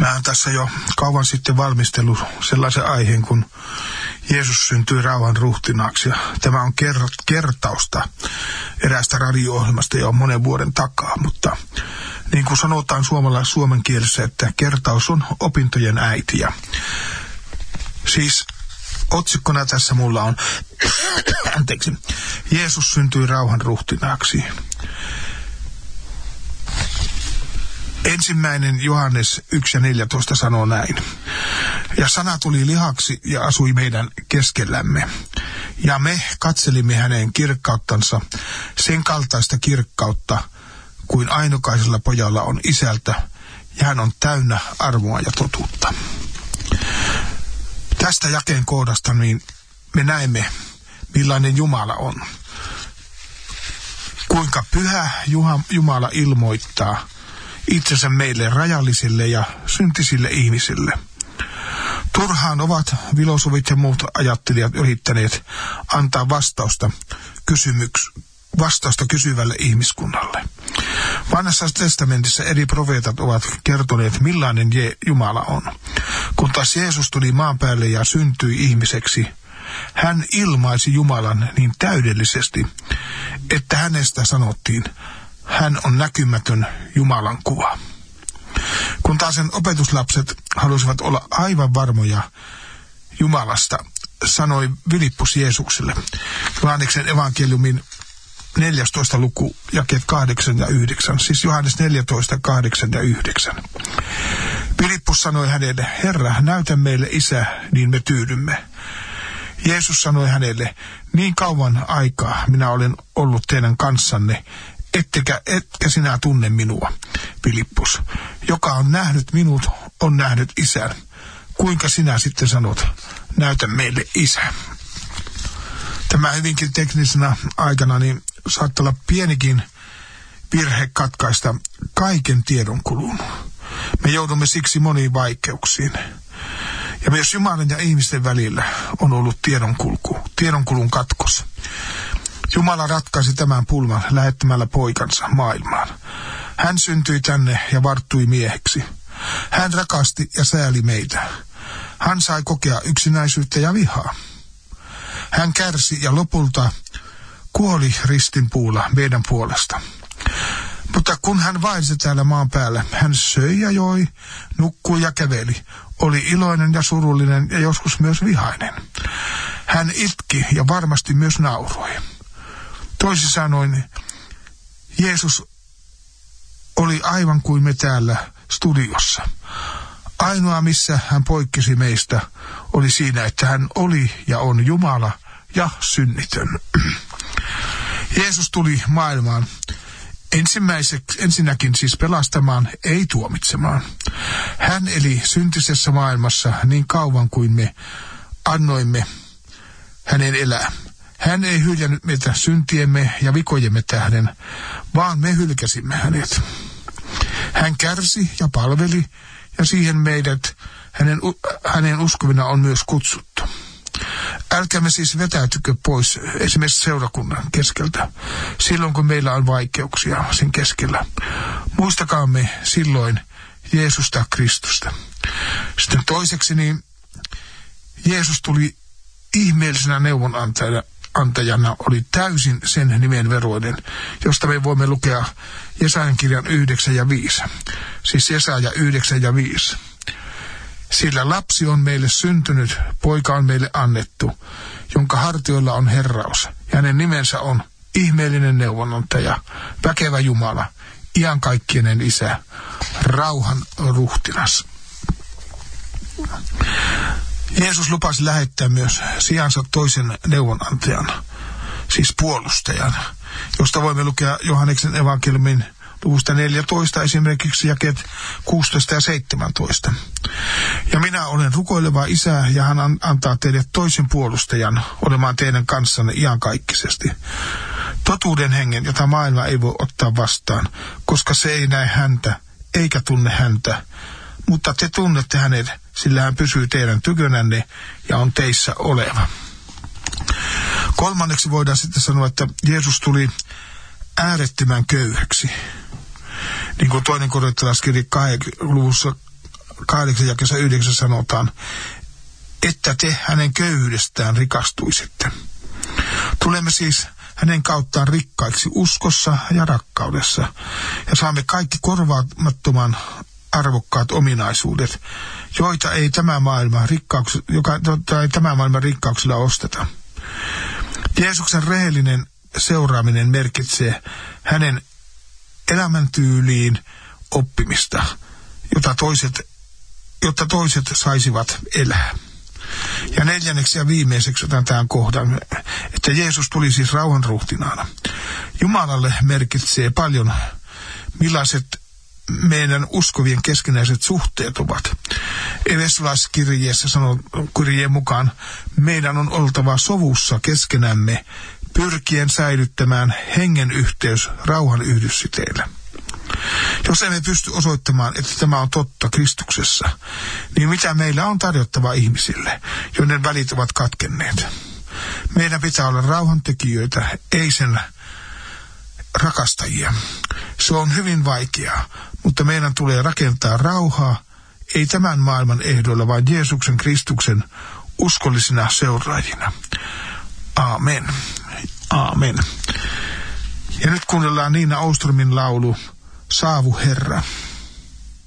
Mä oon tässä jo kauan sitten valmistellut sellaisen aiheen, kun Jeesus syntyi rauhan ruhtinaaksi. Ja tämä on kertausta eräästä radio-ohjelmasta jo monen vuoden takaa, mutta niin kuin sanotaan suomen kielessä, että kertaus on opintojen äiti. Ja siis otsikkona tässä mulla on, Jeesus syntyi rauhan ruhtinaaksi. Ensimmäinen Johannes 1:14 sanoo näin. Ja sana tuli lihaksi ja asui meidän keskellämme. Ja me katselimme hänen kirkkauttansa, sen kaltaista kirkkautta, kuin ainokaisella pojalla on isältä, ja hän on täynnä armoa ja totuutta. Tästä jakeen kohdasta niin me näemme, millainen Jumala on. Kuinka pyhä Jumala ilmoittaa itsensä meille rajallisille ja syntisille ihmisille. Turhaan ovat filosofit ja muut ajattelijat yrittäneet antaa vastausta kysyvälle ihmiskunnalle. Vanhassa testamentissa eri profeetat ovat kertoneet, millainen Jumala on. Kun taas Jeesus tuli maan päälle ja syntyi ihmiseksi, hän ilmaisi Jumalan niin täydellisesti, että hänestä sanottiin, hän on näkymätön Jumalan kuva. Kun taas sen opetuslapset halusivat olla aivan varmoja Jumalasta, sanoi Filippus Jeesukselle. Johanneksen evankeliumin 14. luku, jakeet 8 ja 9, siis Johannes 14, 8 ja 9. Filippus sanoi hänelle, Herra, näytä meille Isä, niin me tyydymme. Jeesus sanoi hänelle, niin kauan aikaa minä olen ollut teidän kanssanne, etkä sinä tunne minua, Filippus. Joka on nähnyt minut, on nähnyt Isän. Kuinka sinä sitten sanot, näytä meille Isä? Tämä hyvinkin teknisenä aikana niin saattaa olla pienikin virhe katkaista kaiken tiedonkulun. Me joudumme siksi moniin vaikeuksiin. Ja myös Jumalan ja ihmisten välillä on ollut tiedonkulun katkos. Jumala ratkaisi tämän pulman lähettämällä poikansa maailmaan. Hän syntyi tänne ja varttui mieheksi. Hän rakasti ja sääli meitä. Hän sai kokea yksinäisyyttä ja vihaa. Hän kärsi ja lopulta kuoli ristinpuulla meidän puolesta. Mutta kun hän vaelsi täällä maan päällä, hän söi ja joi, nukkui ja käveli, oli iloinen ja surullinen ja joskus myös vihainen. Hän itki ja varmasti myös nauroi. Toisin sanoen, Jeesus oli aivan kuin me täällä studiossa. Ainoa, missä hän poikkesi meistä, oli siinä, että hän oli ja on Jumala ja synnitön. Jeesus tuli maailmaan ensinnäkin siis pelastamaan, ei tuomitsemaan. Hän eli syntisessä maailmassa niin kauan kuin me annoimme hänen elää. Hän ei hyljännyt meitä syntiemme ja vikojemme tähden, vaan me hylkäsimme hänet. Hän kärsi ja palveli, ja siihen meidät hänen uskovina on myös kutsuttu. Älkäämme siis vetäytykö pois esimerkiksi seurakunnan keskeltä, silloin kun meillä on vaikeuksia sen keskellä. Muistakaamme silloin Jeesusta Kristusta. Sitten toiseksi niin Jeesus tuli ihmeellisenä neuvonantajana, oli täysin sen nimen veroinen, josta me voimme lukea Jesajan kirjan 9 ja 5. Siis Jesaja 9 ja 5. Sillä lapsi on meille syntynyt, poika on meille annettu, jonka hartioilla on herraus. Ja hänen nimensä on ihmeellinen neuvonantaja, väkevä Jumala, iankaikkinen Isä, rauhan ruhtinas. Jeesus lupasi lähettää myös sijansa toisen neuvonantajan, siis puolustajan, josta voimme lukea Johanneksen evankeliumin luvusta 14 esimerkiksi jakeet 16 ja 17. Ja minä olen rukoileva Isä, ja hän antaa teille toisen puolustajan olemaan teidän kanssanne iankaikkisesti. Totuuden hengen, jota maailma ei voi ottaa vastaan, koska se ei näe häntä, eikä tunne häntä. Mutta te tunnette hänet, sillä hän pysyy teidän tykönänne ja on teissä oleva. Kolmanneksi voidaan sitten sanoa, että Jeesus tuli äärettömän köyhäksi. Niin kuin toinen korintolaiskirja luvussa 8 ja 9 sanotaan, että te hänen köyhyydestään rikastuisitte. Tulemme siis hänen kauttaan rikkaiksi uskossa ja rakkaudessa, ja saamme kaikki korvaamattoman arvokkaat ominaisuudet, joita ei tämä maailma rikkauksilla osteta. Jeesuksen rehellinen seuraaminen merkitsee hänen elämäntyyliin oppimista, jotta toiset saisivat elää. Ja 4. ja viimeiseksi otan tämän kohdan, että Jeesus tuli siis rauhanruhtinaana. Jumalalle merkitsee paljon, millaiset meidän uskovien keskinäiset suhteet ovat. Efesolaiskirjeessä sanoo kirjeen mukaan, meidän on oltava sovussa keskenämme, pyrkien säilyttämään hengen yhteys rauhan yhdyssiteillä. Jos emme pysty osoittamaan, että tämä on totta Kristuksessa, niin mitä meillä on tarjottava ihmisille, joiden välit ovat katkenneet? Meidän pitää olla rauhantekijöitä, ei sen rakastajia. Se on hyvin vaikeaa, mutta meidän tulee rakentaa rauhaa, ei tämän maailman ehdoilla, vaan Jeesuksen Kristuksen uskollisina seuraajina. Aamen. Aamen. Ja nyt kuunnellaan Niina Oströmin laulu Saavu Herra.